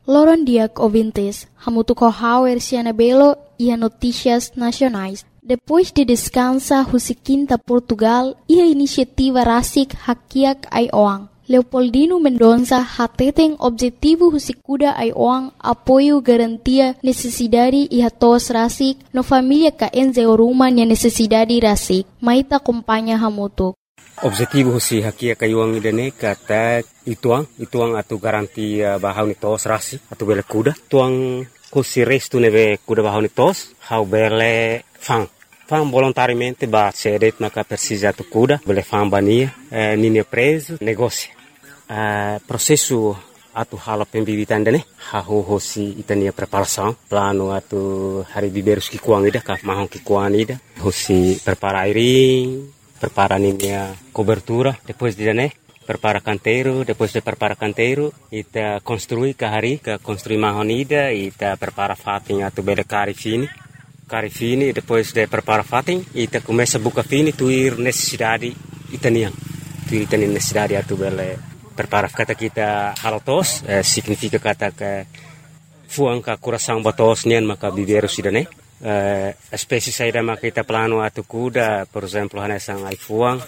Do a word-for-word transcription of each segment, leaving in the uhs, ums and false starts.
Loron Diak ouvintes, hamutuco hauer Cianabelo e a notícias nacionais. Depois de descansa Husiquinta Portugal e a iniciativa Rasik Hakiak Aioang. Leopoldino Mendonça hateten objetivo Husikuda Aioang apoio garantia necessidade e hatos Rasik no família ka enze oruma nia necessidade Rasik. Maita acompanha hamutuk. Objetivo husi hakia kayuang idane kata ituang ituang atu garanti bahau ni tos rasi atu bele kuda tuang husi restu neve kuda bahau ni tos hau bele fang fang volontariamente ba cedet maka persija atu kuda bele fang bania eh, nini preso negócio eh, processo atu hala pembibitan dane hau husi itania preparação plano atu hari biberus ki kuang ida ka mahong ki kuang ida husi prepara airing prepara a cobertura, depois de né, prepara canteiro, depois de prepara canteiro, ita construi kahari, ka construi mahonida, ita prepara fatin atu bele cari fini, cari fini, depois de prepara fatin, ita começa buka fini, tuir necessidade itanian, tuir itanian necessidade atu bele prepara kata kita halatos, eh, significa kata ke fuang ka coração batos nian maka biberu sidane. Uh, espécie saída makita plano atu kuda, por exemplo, hanesang ai fuang,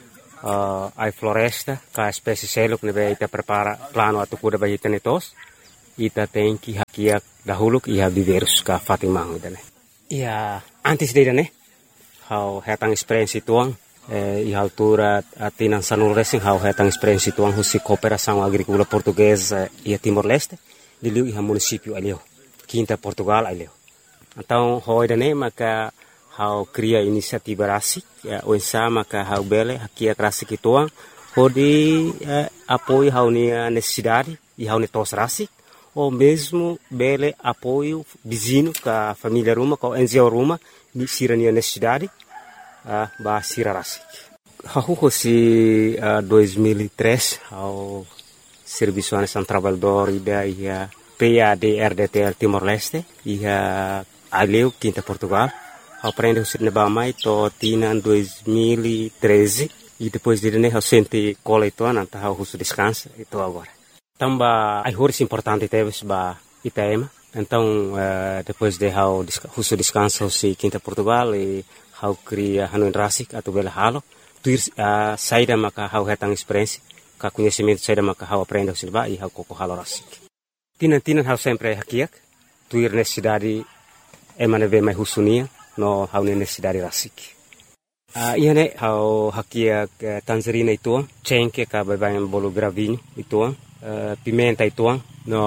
uh, ai floresta, ka espécie seluk nebe ita prepara plano atu kuda bagi tenetos, ita tenki hakiak dahuluk iha biberus ka fatimang idane. Ia antes de idane, hau hetang experiência tuang, eh, iha altura atinan sanul racing hau hetang experiência tuang husi cooperação agrícola portuguesa ia Timor-Leste, diliu iha município alio, Quinta Portugal alio. Então, hoi dane maka hau cria inisiativa rasik, ya, oinsa maka hau bele hakia rasik ituang, hodi eh, apoio hau nia necessidade e hau netos rasik, ou mesmo bele apoio vizinho ka família ruma, ka N G O ruma, ni sira nia necessidade, uh, ba sira rasik. Hau hosi uh, dois mil e três, hau Serviço Nacional Trabalhador ida ia P A D R D T L Timor-Leste, ia aleu Quinta Portugal, aprende o cinema mai to tina dois mil e treze e depois de né o sente cola itu nanta hau husu descansa itu agora. Tamba ai horas importante teves ba Itaema. Então uh, depois de hau husu descansa si Quinta Portugal e hau cria hanu rasik atau bela halo, tuir uh, saída maka hau hetang experiência, ka conhecimento saída maka hau aprende o cinema e hau koko halo rasik. Tina tina hau sempre hakiak, tuir necessidade emane ve mai husunia no hau necessidade rasik. Uh, ia ne hau hakia uh, tangerina ituang, cengke ka babayan bolo gravinho ituang, uh, pimenta ituang,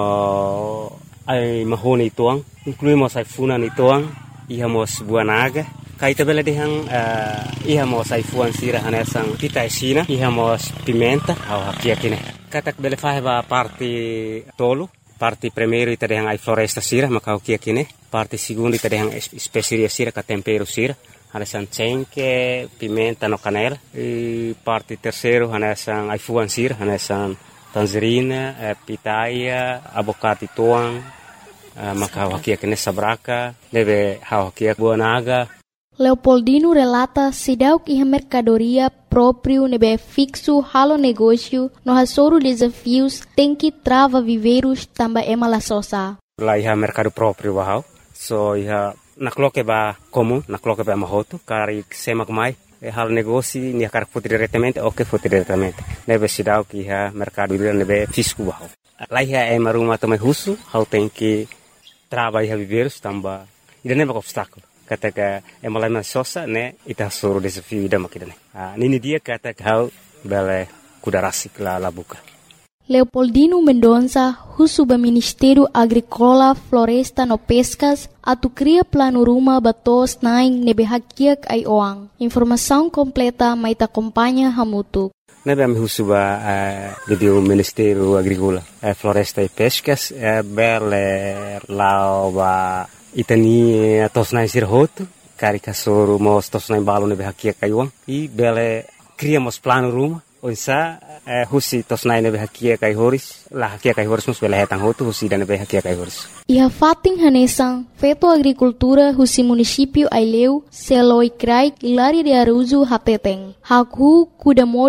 no ai mahone ituang, incluímos ai funan ituang, ihamos buanaga, kaita bela dehang uh, ihamos ai fuan sira hanesang pita esina, ihamos pimenta hau hakia kine. Katak bela faheba parte tolo, parte primeiro ita dehang ai floresta sira maka hau kia kine. Parte segundo ita dehang especiaria sira ka tempero sira, hanesan cengke, pimenta no canela. E parte terceiro hanesan ai fuan sira, hanesan tangerina, eh, pitaia, abocate tuang, eh, maka hau kia kine sabraka, deve hau kia buanaga. Leopoldino relata sidauk iha mercadoria próprio nebe fixo halo negócio no hasoro desafios tem que trava viveiros tamba ema la sosa. Lá iha mercado próprio bahau. So iha nakloke ba comum, nakloke ba mahoto, kari semak mai e hal negócio ni kar foto diretamente o que foto diretamente. Nebe sidauk iha mercado nebe fisco bahau. Lá iha ema ruma tome husu, hau tem que trava iha viveiros tamba ida nebe obstáculo. Kata ka emalai sosa ne ita suru desafio ida makidane. Ah, nini dia kata kau bele kuda rasik la la buka. Leopoldino Mendonça, husuba Ministério Agrícola, Floresta no Pescas, atu cria plano ruma batos naing nebe hakiak Aioang. Informação completa maita acompanha hamutu. Nebe ami husuba uh, do Ministério Agrícola, uh, Floresta e Pescas, uh, bele lao ba itani tosnai sirhoto, karika soro mos tosnai balo nebe hakia kaiuang, i bele criamos plano ruma, onsa eh, husi tosnai nebe hakia kai horis, la hakia kai horis mus bele hetang hotu husi dan nebe hakia kai horis. Iha fating hanesang, feto agricultura husi município Aileu, Seloi Krai, Ilari de Aruzu Hateteng, Haku Kudamodo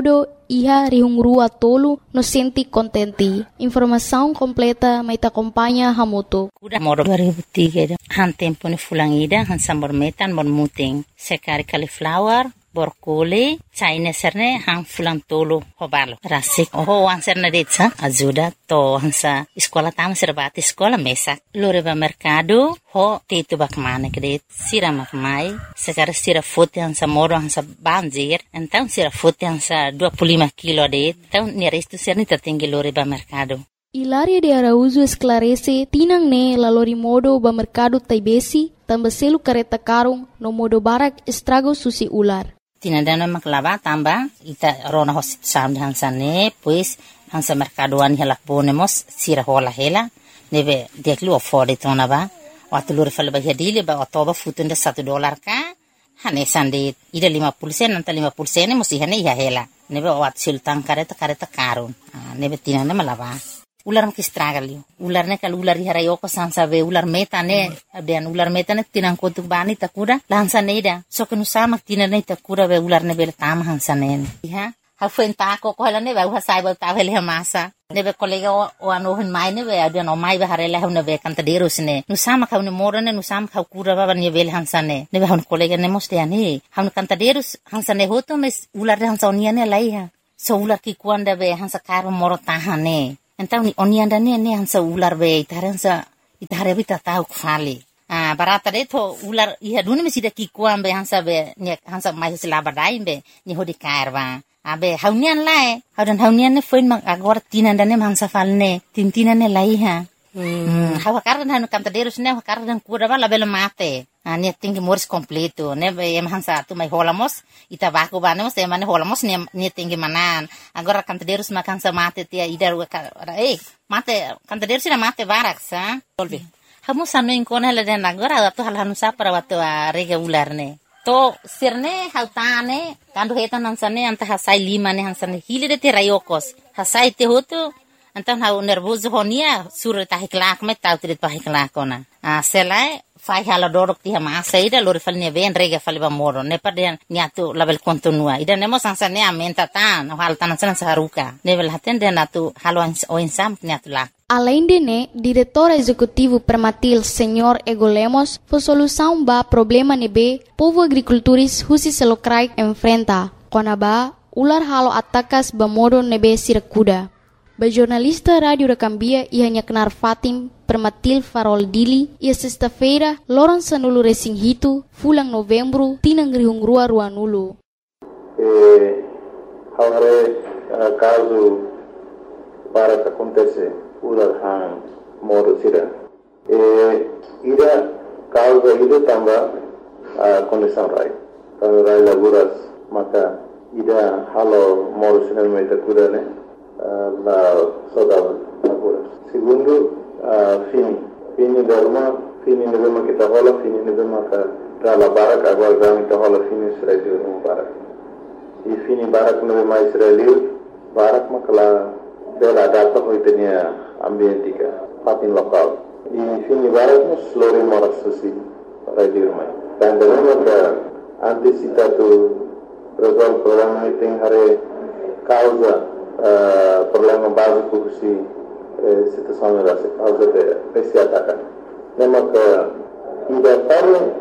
iha rihungrua tolu no senti kontenti. Informação completa mai ta acompanha hamutu. Kuda modo dua ribu tiga han tempo ni fulangida han sambor metan bon muting sekari cauliflower borkole China serne han fulang tolo hobalo rasik oh wan serne detsa ajuda to hansa sekolah tama serbati sekolah mesak lore ba mercado ho tetu bakmane kredit sira makmai sekar sira fote hansa moro hansa banjir então sira fote hansa dua puluh lima kilo det então ni resto serni tertinggi lore ba mercado. Hilaria de Araújo esclarece tinang ne lalori modo ba mercado taibesi tambah selu kareta karung no modo barak estrago susi ular. Tinadana maklava tamba ita rona hosit sam hansane pues hansa mercadoan hela ponemos sira hola hela neve deklu afford tona ba watulur fal ba hadile ba otoba futunda satu dolar ka hane sande ida lima puluh sen nanta lima puluh sen musi hane ya hela neve wat sultan kareta kareta karun neve tinana malava ular mak istragalio ular ne kal ular hara yoko sansa ve ular meta ne abian ular meta ne tinang kotuk bani takura lansa neida so kenu sama tinane takura ve ular ne bel tam hansa ne ha ha fen ta ko ko ne ve ha sai ba ta vele masa ne ve kolega o ano hin mai ne ve abian o mai ve hare la ne ve kanta deros ne nu sama ka ne mora ne nu sama ka kura ba ne vel hansa ne ne ve han kolega ne moste ani han kanta deros hansa ne hoto mes ular hansa onia ne lai ha so ular ki kuanda ve hansa karo moro tahane. Então ni onianda ne ne hansa ular be itaransa itare bita tau khali ah barata de to ular iha dune mesida ki kuam be hansa be ne hansa mai sila badai be ni hodi kairwa abe haunian lae haudan haunian ne foin mang agora tinanda ne hansa falne tintina ne lai ha hmm hawa kardan hanu kanta derus ne kardan kura bala bela mate ah ne tinggi moris completo ne be em hansa tu mai holamos ita baku banemos e mane holamos ne ne tinggi manan agora kanta derus makan sa mate tia idar eh mate kanta derus na mate barak sa tolbe hamu sanu inkona la den agora tu hal hanu sa para watu rega ular ne to sirne hautane kandu hetan hansane anta hasai lima ne hansane hilide te rayokos hasai te hotu Então hau nervoso honia sura tahiklak met tau trit pahiklak ona. Ah selai fai hala dorok ti hama saida lori falne ven rega faliba moro ne paden niatu label kontinua. Ida nemo sansa ne amenta tan hal tan san saruka. Nevel haten den atu halo o insam niatu lak. Além de né, diretor executivo Permatil, senhor Ego Lemos, foi solução ba problema nebe povo agricultores husi selokrai enfrenta. Konaba ular halo atakas ba modo nebe sirakuda. Ba jornalista Rádio da Cambia ia Knar Fatim Permatil Farol Dili ia sexta-feira loron sanulu resing hitu fulang novembro tinang rihungrua ruanulu. Eh, hare uh, caso para que acontece ular han modo sira. Eh, ida causa ida tamba uh, condição rai. Kalau rai laguras maka ida halo modo sira meta kudane. La saudade agora. Segundo, uh, fini. Fini derma, fini nebema kita hola, fini nebema ka rala barak agora gami kita hola fini Israel no barak. E fini barak nebema Israel, barak makala bela adapta hoitenia ambientika, fatin lokal. E fini barak no slori moras susi radio mai. Dan derma ka antisipatu resolve problema iting hare causa Uh, problema básico que se uh, situação era causa de esse ataque. Lembra que ainda